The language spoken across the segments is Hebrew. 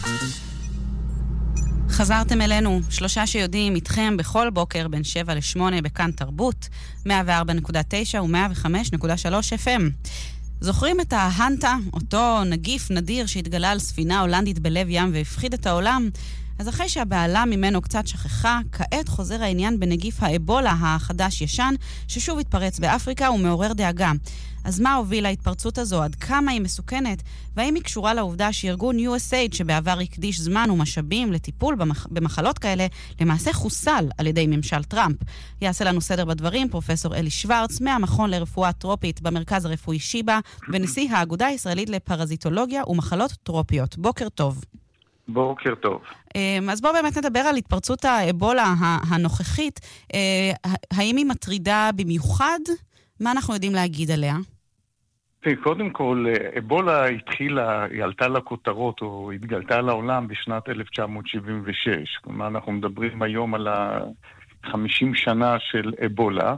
חזרתם אלינו, 3 שיודעים איתכם בכל בוקר בין 7 ל-8 בכאן תרבות, 104.9 ו-105.3 FM. זוכרים את ההנטה, אותו נגיף נדיר שהתגלה על ספינה הולנדית בלב ים והפחיד את העולם? אז אחרי שהבעלה ממנו קצת שכחה, כעת חוזר העניין בנגיף האבולה החדש-ישן, ששוב התפרץ באפריקה ומעורר דאגה. אז מה הוביל להתפרצות הזו? עד כמה היא מסוכנת? והאם היא קשורה לעובדה שארגון USAID, שבעבר הקדיש זמן ומשאבים לטיפול במחלות כאלה, למעשה חוסל על ידי ממשל טראמפ? יעשה לנו סדר בדברים פרופסור אלי שוורץ, מהמכון לרפואה טרופית במרכז הרפואי שיבא, ונשיא האגודה הישראלית לפרזיטולוגיה ומחלות טרופיות. בוקר טוב. בוקר טוב. אז בואו באמת נדבר על התפרצות האבולה הנוכחית. האם היא מטרידה במיוחד? מה אנחנו יודעים להגיד עליה? קודם כל, אבולה היא עלתה לכותרות או התגלתה לעולם בשנת 1976. כלומר, אנחנו מדברים היום על 50 שנה של אבולה,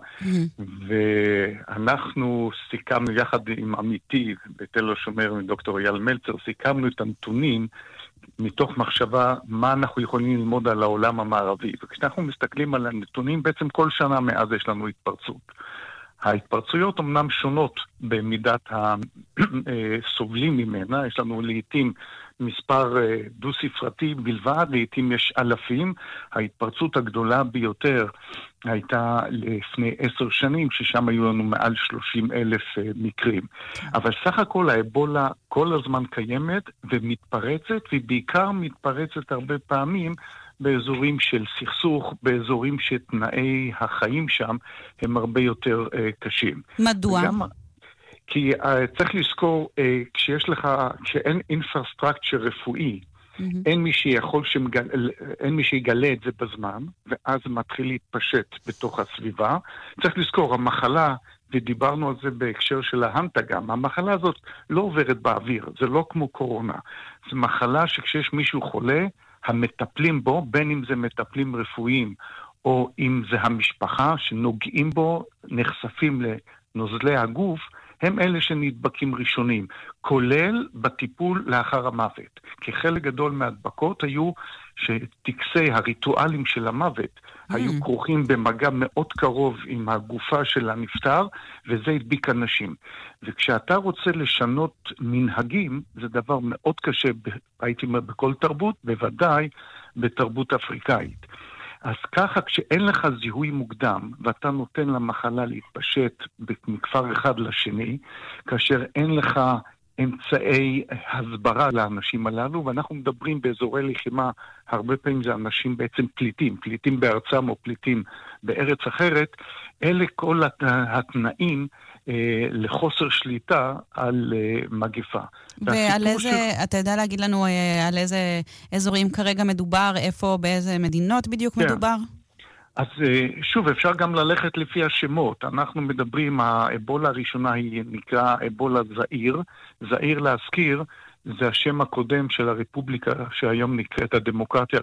ואנחנו סיכמנו יחד עם עמיתי בתל השומר, דוקטור אייל מלצר, סיכמנו את הנתונים מתוך מחשבה מה אנחנו יכולים ללמוד על העולם המערבי. וכשאנחנו מסתכלים על הנתונים, בעצם כל שנה מאז יש לנו התפרצות. ההתפרצויות אמנם שונות במידת הסובלים ממנה, יש לנו לעתים מספר דו-ספרתי בלבד, לעתים יש אלפים. ההתפרצות הגדולה ביותר הייתה לפני 10 שנים, ששם היו לנו מעל 30,000 מקרים. אבל סך הכל האבולה כל הזמן קיימת ומתפרצת, ובעיקר מתפרצת הרבה פעמים באזורים של סכסוך, באזורים שתנאי החיים שם הם הרבה יותר קשים. מדוע? כי צריך לזכור, כשאין אינפרסטרקצ'ר רפואי, אין מי שיגלה את זה בזמן, ואז מתחיל להתפשט בתוך הסביבה. צריך לזכור, המחלה, ודיברנו על זה בהקשר של ההנטה גם, המחלה הזאת לא עוברת באוויר, זה לא כמו קורונה. זו מחלה שכשיש מישהו חולה, המטפלים בו, בין אם זה מטפלים רפואיים, או אם זה המשפחה שנוגעים בו, נחשפים לנוזלי הגוף, הם אלה שנדבקים ראשונים, כולל בטיפול לאחר המוות. כי חלק גדול מהדבקות היו שטקסי הריטואלים של המוות היו כרוכים במגע מאוד קרוב עם הגופה של הנפטר, וזה הדביק אנשים. וכשאתה רוצה לשנות מנהגים, זה דבר מאוד קשה, הייתי אומר, בכל תרבות, בוודאי בתרבות אפריקאית. אז ככה, כשאין לך זיהוי מוקדם, ואתה נותן למחלה להתפשט מכפר אחד לשני, כאשר אין לך אמצעי הסברה לאנשים הללו, ואנחנו מדברים באזורי לחימה, הרבה פעמים זה אנשים בעצם פליטים בארצם או פליטים בארץ אחרת, אלה כל התנאים לחוסר שליטה על מגפה. ועל איזה, אתה יודע להגיד לנו על איזה אזורים כרגע מדובר, איפה, באיזה מדינות בדיוק מדובר? אז שוב, אפשר גם ללכת לפי השמות. אנחנו מדברים, האבולה הראשונה היא נקרא אבולה זעיר. זעיר להזכיר, זה השם הקודם של הרפובליקה, שהיום נקראת הדמוקרטיה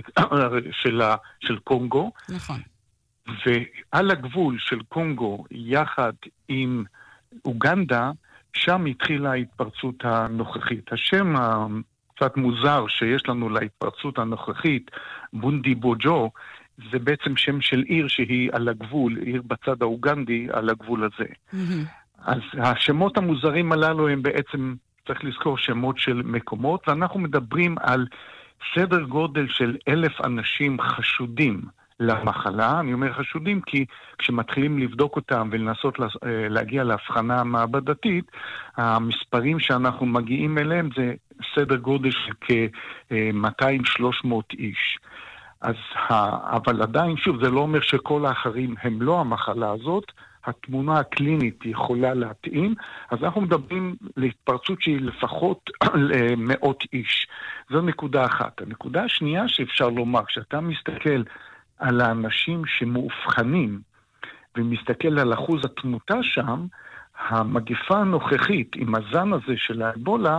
של קונגו. נכון. ועל הגבול של קונגו, יחד עם אוגנדה, שם התחילה ההתפרצות הנוכחית. השם קצת מוזר שיש לנו להתפרצות הנוכחית, בונדי בוג'ו, זה בעצם שם של עיר שהיא על הגבול, עיר בצד האוגנדי על הגבול הזה. אז השמות המוזרים הללו הם בעצם, צריך לזכור, שמות של מקומות, ואנחנו מדברים על סדר גודל של 1,000 אנשים חשודים למחלה. אני אומר חשודים כי כשמתחילים לבדוק אותם ולנסות להגיע להבחנה מעבדתית, המספרים שאנחנו מגיעים אליהם זה סדר גודל של כ-200-300 איש. אז, אבל עדיין, שוב, זה לא אומר שכל האחרים הם לא המחלה הזאת, התמונה הקלינית יכולה להתאים, אז אנחנו מדברים להתפרצות שהיא לפחות למאות איש. זו נקודה אחת. הנקודה השנייה שאפשר לומר, כשאתה מסתכל על האנשים שמאובחנים, ומסתכל על אחוז התמותה שם, המגפה הנוכחית, עם הזן הזה של האבולה,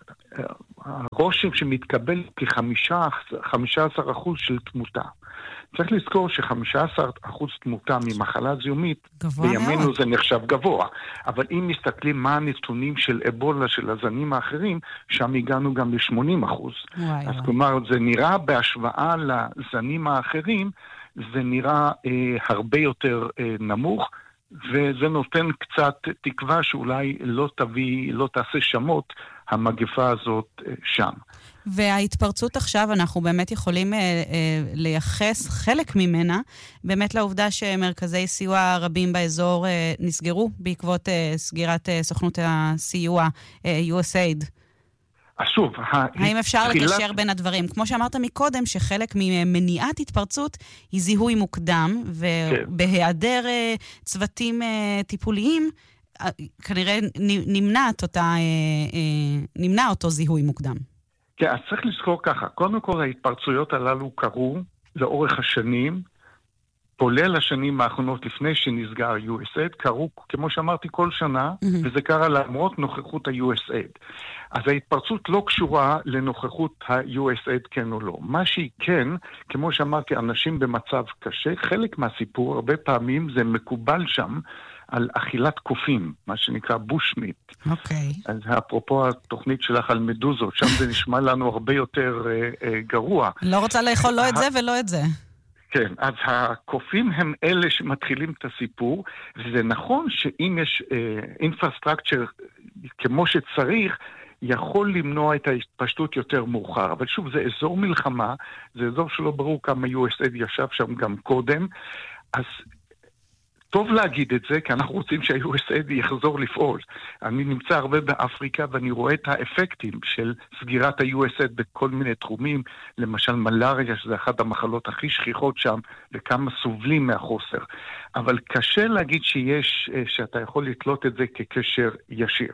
הרושם שמתקבל כ-15% של תמותה. צריך לזכור ש15% תמותה ממחלה זיהומית, בימינו מאוד. זה נחשב גבוה. אבל אם מסתכלים מה הנתונים של אבולה, של הזנים האחרים, שם הגענו גם ל80%. אז כלומר, זה נראה בהשוואה לזנים האחרים, זה נראה הרבה יותר נמוך, וזה נותן קצת תקווה שאולי לא תעשה שמות המגפה הזאת שם. וההתפרצות עכשיו, אנחנו באמת יכולים לייחס חלק ממנה, באמת לעובדה שמרכזי סיוע רבים באזור נסגרו בעקבות סגירת סוכנות הסיוע USAID. אז שוב, האם אפשר לקשר בין הדברים? כמו שאמרת מקודם, שחלק ממניעת התפרצות היא זיהוי מוקדם, ובהיעדר צוותים טיפוליים, כנראה נמנע אותו זיהוי מוקדם. כן, אז צריך לזכור ככה. קודם כל, ההתפרצויות הללו קרו לאורך השנים, כולל השנים האחרונות לפני שנסגר USAID, קרו, כמו שאמרתי, כל שנה, וזה קרה למרות נוכחות ה-USAID. אז ההתפרצות לא קשורה לנוכחות ה-USAID כן או לא. מה שהיא כן, כמו שאמרתי, אנשים במצב קשה, חלק מהסיפור, הרבה פעמים זה מקובל שם, על אכילת קופים, מה שנקרא בושמיט. אוקיי. אז אפרופו התוכנית שלך על מדוזות, שם זה נשמע לנו הרבה יותר גרוע. לא רוצה לאכול לא את זה ולא את זה. כן, אז הקופים הם אלה שמתחילים את הסיפור, וזה נכון שאם יש infrastructure כמו שצריך, יכול למנוע את ההתפשטות יותר מאוחר. אבל שוב, זה אזור מלחמה, זה אזור שלא ברור כמה USAID ישב שם גם קודם, אז טוב להגיד את זה, כי אנחנו רוצים שה-USAID יחזור לפעול. אני נמצא הרבה באפריקה, ואני רואה את האפקטים של סגירת ה-USAID בכל מיני תחומים, למשל מלאריה, שזה אחת המחלות הכי שכיחות שם, וכמה סובלים מהחוסר. אבל קשה להגיד שאתה יכול לתלות את זה כקשר ישיר.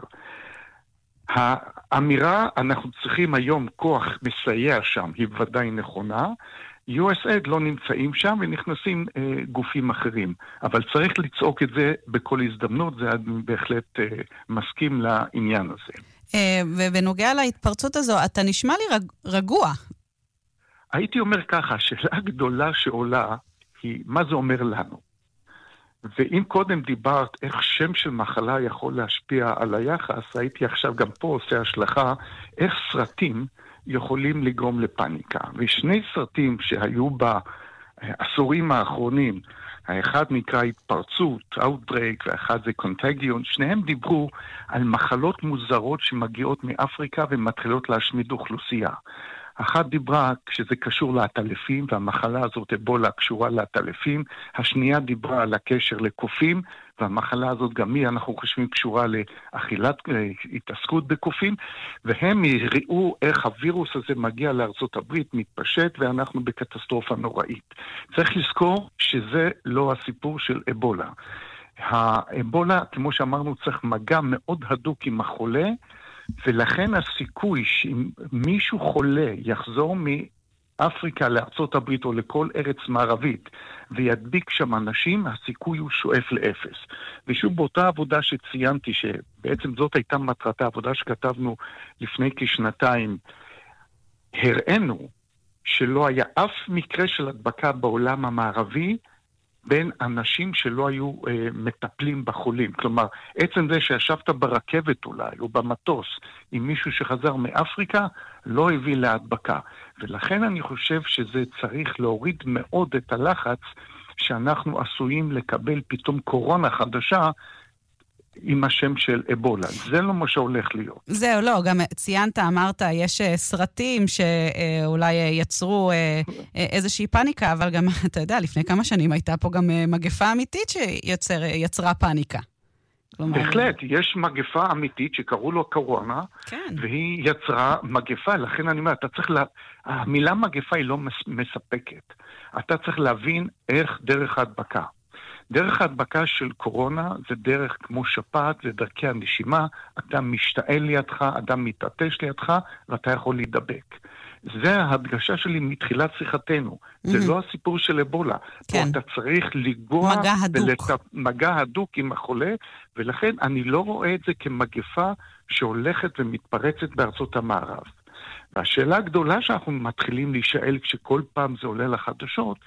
האמירה, אנחנו צריכים היום כוח מסייע שם, היא ודאי נכונה, USAID לא נמצאים שם ונכנסים גופים אחרים. אבל צריך לצעוק את זה בכל הזדמנות, זה בהחלט מסכים לעניין הזה. ובנוגע להתפרצות הזו, אתה נשמע לי רגוע. הייתי אומר ככה, השאלה גדולה שעולה היא מה זה אומר לנו. ואם קודם דיברת איך שם של מחלה יכול להשפיע על היחס, הייתי עכשיו גם פה עושה השלכה, איך סרטים יכולים לגרום לפניקה. ושני סרטים שהיו בעשורים האחרונים, האחד נקרא התפרצות, Outbreak, ואחד זה Contagion, שניהם דיברו על מחלות מוזרות שמגיעות מאפריקה ומתחילות להשמיד אוכלוסייה. אחת דיברה כשזה קשור לעטלפים, והמחלה הזאת אבולה קשורה לעטלפים. השנייה דיברה על הקשר לקופים, והמחלה הזאת גם היא, אנחנו חושבים, קשורה לאכילת, התעסקות בקופים, והם יראו איך הווירוס הזה מגיע לארצות הברית, מתפשט, ואנחנו בקטסטרופה נוראית. צריך לזכור שזה לא הסיפור של אבולה. האבולה, כמו שאמרנו, צריך מגע מאוד הדוק עם החולה, ולכן הסיכוי שאם מישהו חולה יחזור מאפריקה לארצות הברית או לכל ארץ מערבית וידביק שם אנשים, הסיכוי הוא שואף לאפס. ושוב באותה עבודה שציינתי, שבעצם זאת הייתה מטרת העבודה שכתבנו לפני כשנתיים, הראינו שלא היה אף מקרה של הדבקה בעולם המערבי בין אנשים שלא היו מטפלים בחולים. כלומר, עצם זה שישבת ברכבת אולי, או במטוס, עם מישהו שחזר מאפריקה, לא הביא להדבקה. ולכן אני חושב שזה צריך להוריד מאוד את הלחץ, שאנחנו עשויים לקבל פתאום קורונה חדשה, עם השם של אבולה. זה לא מה שהולך להיות. זהו, לא, גם ציינת, אמרת, יש סרטים שאולי יצרו איזושהי פאניקה, אבל גם, אתה יודע, לפני כמה שנים הייתה פה גם מגפה אמיתית שיצרה פאניקה. בהחלט, יש מגפה אמיתית שקראו לו קורונה, כן. והיא יצרה מגפה, לכן אני אומר, המילה מגפה היא לא מספקת. אתה צריך להבין איך דרך ההדבקה. דרך ההדבקה של קורונה זה דרך כמו שפעת, זה דרכי הנשימה, אדם משתעל לידך, אדם מתעטש לידך, ואתה יכול להידבק. זה ההדגשה שלי מתחילת שיחתנו. זה לא הסיפור של אבולה. כן. אתה צריך לגוע מגע הדוק עם החולה, ולכן אני לא רואה את זה כמגפה שהולכת ומתפרצת בארצות המערב. והשאלה הגדולה שאנחנו מתחילים להישאל כשכל פעם זה עולה לחדשות,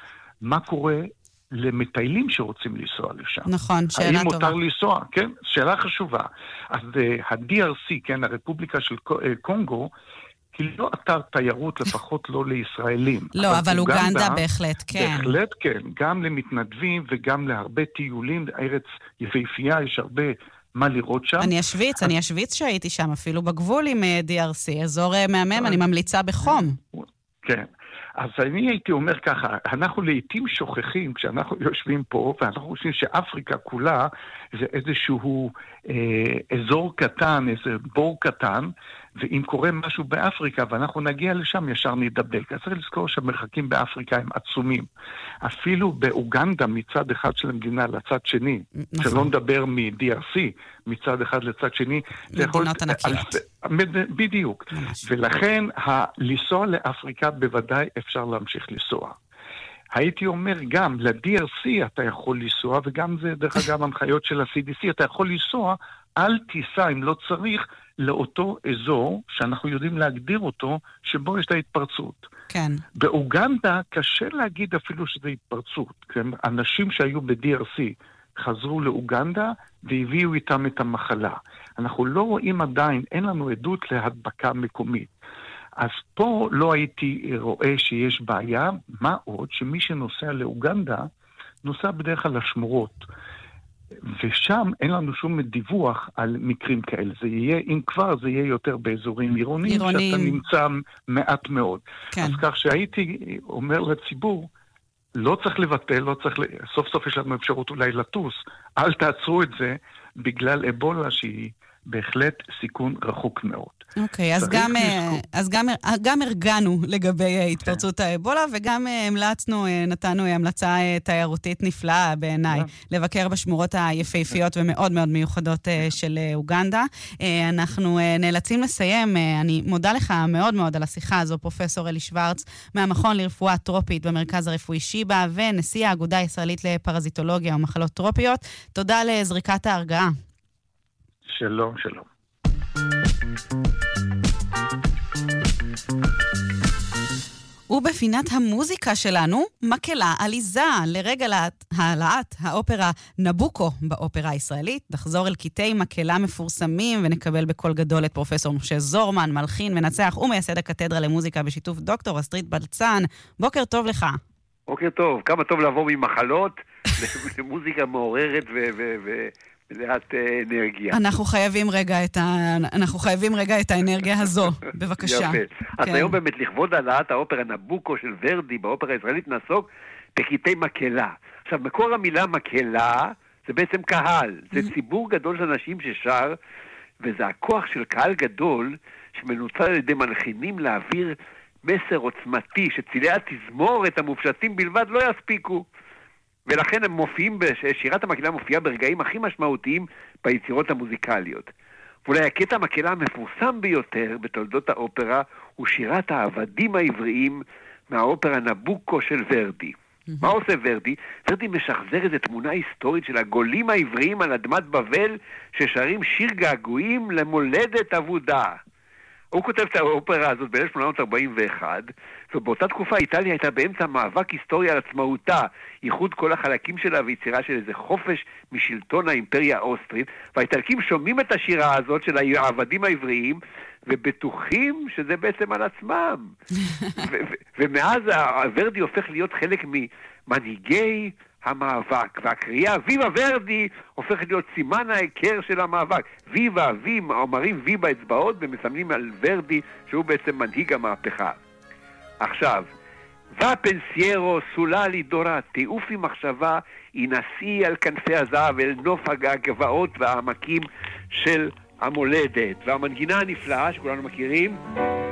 מה קורה למטיילים שרוצים לנסוע לשם. נכון, שאלה טובה. האם מותר לנסוע? כן, שאלה חשובה. אז ה-DRC, כן, הרפובליקה של קונגו, היא לא אתר תיירות, לפחות לא לישראלים. לא, אבל אוגנדה בהחלט, כן. בהחלט כן, גם למתנדבים וגם להרבה טיולים, ארץ יפהפייה, יש הרבה מה לראות שם. אני אשוויץ שהייתי שם, אפילו בגבול עם DRC, אזור מהמם, אני ממליצה בחום. כן. אז אני הייתי אומר ככה, אנחנו לעתים שוכחים, כשאנחנו יושבים פה, ואנחנו חושבים שאפריקה כולה זה איזשהו אזור קטן, איזה בור קטן, ואם קורה משהו באפריקה ואנחנו נגיע לשם, ישר נדבק. אז צריך לזכור שהמרחקים באפריקה הם עצומים. אפילו באוגנדה מצד אחד של המדינה לצד שני, נכון. שלא נדבר מ-DRC מצד אחד לצד שני, מדינות ענקיות. בדיוק. ממש. ולכן לנסוע לאפריקה בוודאי אפשר להמשיך לנסוע. הייתי אומר גם, ל-DRC אתה יכול לנסוע, וגם זה דרך אגב הנחיות של ה-CDC, אתה יכול לנסוע, אל תיסע אם לא צריך, לאותו אזור שאנחנו יודעים להגדיר אותו, שבו יש את ההתפרצות. כן. באוגנדה קשה להגיד אפילו שזה התפרצות. כן? אנשים שהיו ב-DRC חזרו לאוגנדה והביאו איתם את המחלה. אנחנו לא רואים עדיין, אין לנו עדות להדבקה מקומית. אז פה לא הייתי רואה שיש בעיה, מה עוד שמי שנוסע לאוגנדה נוסע בדרך כלל לשמורות. ושם אין לנו שום דיווח על מקרים כאלה. זה יהיה, אם כבר, זה יהיה יותר באזורים עירוניים, שאתה נמצא מעט מאוד. כן. אז כך שהייתי אומר לציבור, לא צריך לבטל, לא צריך, סוף סוף יש לנו אפשרות אולי לטוס, אל תעצרו את זה בגלל אבולה שהיא בהחלט סיכון רחוק מאוד. אוקיי, אז גם הרגענו לגבי התפרצות האבולה, וגם נתנו המלצה תיירותית נפלאה בעיניי, לבקר בשמורות היפהפיות ומאוד מאוד מיוחדות של אוגנדה. אנחנו נאלצים לסיים, אני מודה לך מאוד מאוד על השיחה הזו, פרופסור אלי שוורץ, מהמכון לרפואה טרופית במרכז הרפואי שיבא, ונשיא האגודה הישראלית לפרזיטולוגיה ומחלות טרופיות. תודה לזריקת ההרגעה. שלום, שלום. ובפינת המוזיקה שלנו, מקהלה עליזה לרגע העלאת האופרה נבוקו באופרה הישראלית. נחזור אל קטעי מקהלה מפורסמים ונקבל בקול גדול את פרופסור משה זורמן, מלחין, מנצח ומייסד הקתדרה למוזיקה בשיתוף דוקטור אסטרית בלצן. בוקר טוב לך. בוקר טוב, כמה טוב לעבור ממחלות למוזיקה מעוררת ולאט אנרגיה. אנחנו חייבים רגע את האנרגיה הזו, בבקשה. יפה. אז היום באמת לכבוד העלאת האופרה נבוקו של ורדי באופרה הישראלית נעסוק בקטעי מקהלה. עכשיו, מקור המילה מקהלה זה בעצם קהל. זה ציבור גדול של אנשים ששר, וזה הכוח של קהל גדול שמנוצל על ידי מלחינים להעביר מסר עוצמתי שצילי התזמורת המופשטים בלבד לא יספיקו. ולכן הם מופיעים, שירת המקהלה מופיעה ברגעים הכי משמעותיים ביצירות המוזיקליות. ואולי הקטע המקהלה המפורסם ביותר בתולדות האופרה הוא שירת העבדים העבריים מהאופרה נבוקו של ורדי. מה עושה ורדי? ורדי משחזר איזו תמונה היסטורית של הגולים העבריים על אדמת בבל ששרים שיר געגועים למולדת אבודה. הוא כותב את האופרה הזאת ב-1841, ובאותה תקופה איטליה הייתה באמצע מאבק היסטורי על עצמאותה, ייחוד כל החלקים שלה ויצירה של איזה חופש משלטון האימפריה האוסטרית, והאיטלקים שומעים את השירה הזאת של העבדים העבריים, ובטוחים שזה בעצם על עצמם. ומאז ורדי הופך להיות חלק ממנהיגי המאבק, והקריאה ויבה ורדי הופכת להיות סימן ההיכר של המאבק. ויבה, אומרים וי באצבעות ומסמנים על ורדי שהוא בעצם מנהיג המהפכה. עכשיו, ופנסיירו סוללי דורה, תעופי מחשבה, ינסי על כנפי הזהב אל נוף הגבעות והעמקים של המולדת. והמנגינה הנפלאה שכולנו מכירים